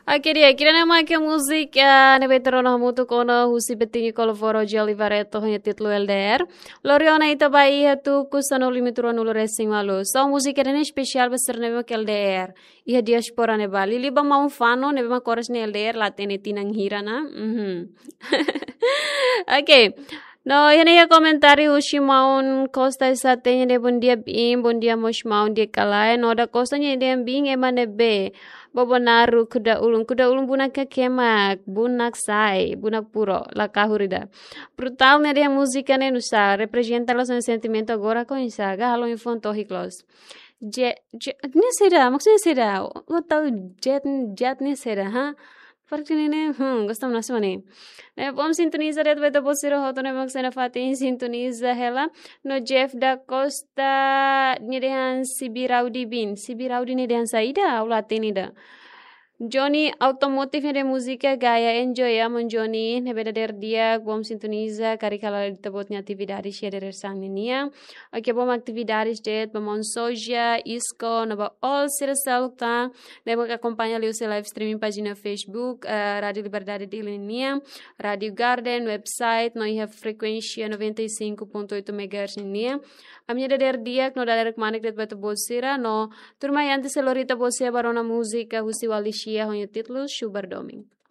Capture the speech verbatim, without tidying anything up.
Oke dia, kira nama ke musik ya, ne veterano mutu kono husi betingi kolo foro joli vareto hanya titlu L D R. Loriona ita bai hatu kusano limituro nulo racing malu. So musik ini spesial besar nebe ke L D R. Iha diaspora ne Bali. Liba mau fano nebe ma chorus ne L D R latene tinang hirana. Mhm. Oke. No, yan iya komentari ushi maun costa isatenya de bun dia bing, bun dia mos maun dia kalai. No da costanya dia bing emane be. Bobo naru kuda ulung, kuda ulung bunak kemak, bunak sai, bunak puro, la kahurida. Brutal ne dia música ne nusa, representa los sentimento agora com isaga, halo infon tohiklos. Jet, jet, ne será, maksudnya será, lo tahu jet, jet ne será, ha? Farkinine, hmm, gostam nasmo ne. Ne pom sintoniza red vedo posiro hoto ne maksena fatin sintoniza hela no Jeff da Costa nidehan Sibiraudi bin, Sibiraudi nidehan saida au latinida. Johnny automotive de música gaya enjoy ya mon Johnny ne beda dia bom sintoniza kari kala ditebotnya atividades ya der sangnia. Oke bom atividades det bom soja isco no ba all sira salta ne bom acompanha ali o seu live streaming página Facebook uh, Radio Liberdade de Linha, Radio Garden website no iha frequência noventa e cinco ponto oito megahertz nia. A minha der dia no daler manik det beto bolsira no turma yanti selorita bolsia barona música husi walishia honyo titlu Sugar Doming.